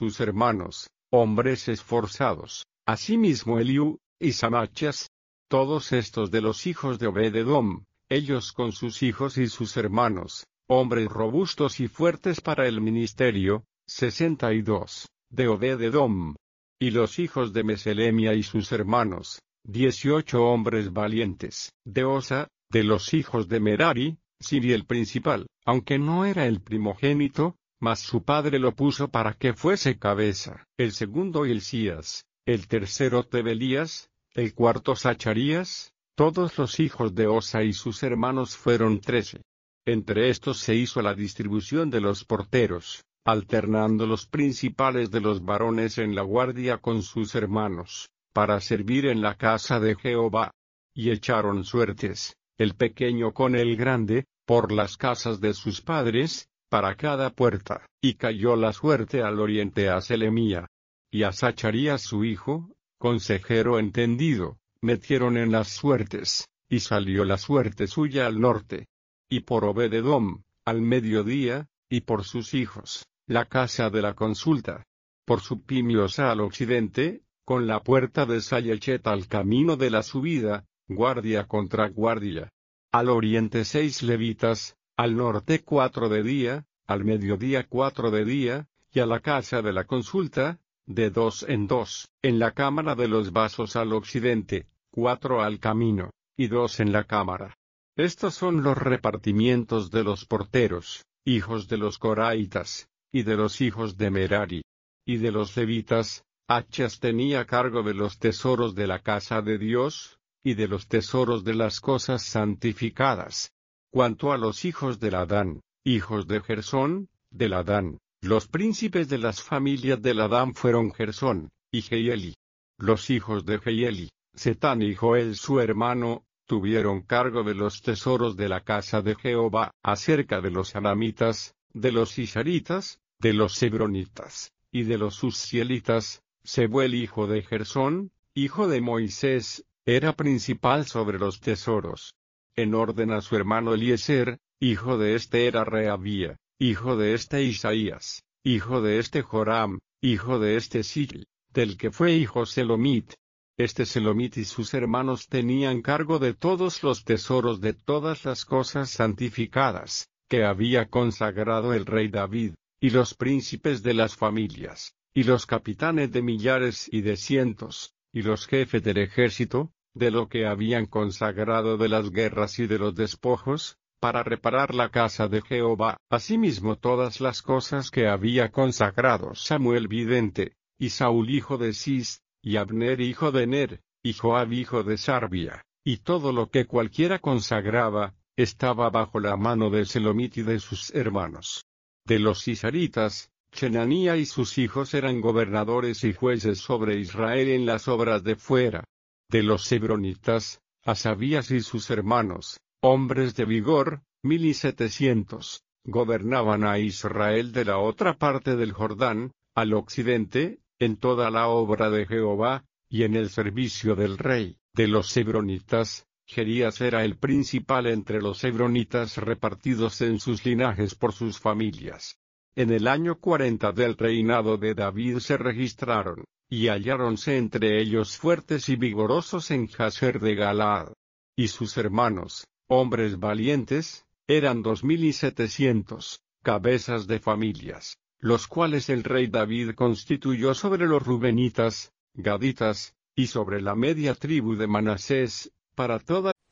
sus hermanos, hombres esforzados, asimismo Eliú, y Samachas, todos estos de los hijos de Obed-edom, ellos con sus hijos y sus hermanos, hombres robustos y fuertes para el ministerio, 62, de Obed-edom. Y los hijos de Meselemia y sus hermanos, 18 hombres valientes, de Osa, de los hijos de Merari, Siri el principal, aunque no era el primogénito, mas su padre lo puso para que fuese cabeza, el segundo Hilcías, el tercero Tebelías, el cuarto Zacharías, todos los hijos de Osa y sus hermanos fueron 13. Entre estos se hizo la distribución de los porteros, alternando los principales de los varones en la guardia con sus hermanos, para servir en la casa de Jehová. Y echaron suertes, el pequeño con el grande, por las casas de sus padres, para cada puerta, y cayó la suerte al oriente a Selemía. Y a Zacharías su hijo, consejero entendido, metieron en las suertes, y salió la suerte suya al norte. Y por Obed-edom, al mediodía, y por sus hijos, la casa de la consulta. Por Supimiosa al occidente, con la puerta de Sayechet al camino de la subida, guardia contra guardia. Al oriente 6 levitas, al norte 4 de día, al mediodía 4 de día, y a la casa de la consulta, de 2 en 2, en la cámara de los vasos al occidente, 4 al camino, y 2 en la cámara. Estos son los repartimientos de los porteros, hijos de los coraitas, y de los hijos de Merari. Y de los levitas, Achas tenía cargo de los tesoros de la casa de Dios, y de los tesoros de las cosas santificadas. Cuanto a los hijos de Ladán, hijos de Gersón, de Ladán, los príncipes de las familias de Ladán fueron Gersón, y Jehieli. Los hijos de Jehieli, Setán y Joel su hermano, tuvieron cargo de los tesoros de la casa de Jehová, acerca de los aramitas, de los isharitas, de los hebronitas, y de los uzzielitas. Sebuel hijo de Gersón, hijo de Moisés, era principal sobre los tesoros. En orden a su hermano Eliezer, hijo de este era Rehabía, hijo de este Isaías, hijo de este Joram, hijo de este Sil, del que fue hijo Selomit. Este Selomit y sus hermanos tenían cargo de todos los tesoros de todas las cosas santificadas, que había consagrado el rey David, y los príncipes de las familias, y los capitanes de millares y de cientos, y los jefes del ejército, de lo que habían consagrado de las guerras y de los despojos, para reparar la casa de Jehová. Asimismo todas las cosas que había consagrado Samuel vidente, y Saúl hijo de Cis, y Abner hijo de Ner, y Joab hijo de Sarbia, y todo lo que cualquiera consagraba, estaba bajo la mano de Selomit y de sus hermanos. De los isaritas, Chenanía y sus hijos eran gobernadores y jueces sobre Israel en las obras de fuera. De los hebronitas, Asabías y sus hermanos, hombres de vigor, 1700, gobernaban a Israel de la otra parte del Jordán, al occidente, en toda la obra de Jehová, y en el servicio del rey. De los hebronitas, Jerías era el principal entre los hebronitas repartidos en sus linajes por sus familias. En el año 40 del reinado de David se registraron, y halláronse entre ellos fuertes y vigorosos en Jazer de Galaad. Y sus hermanos, hombres valientes, eran 2700, cabezas de familias, los cuales el rey David constituyó sobre los rubenitas, gaditas, y sobre la media tribu de Manasés, para toda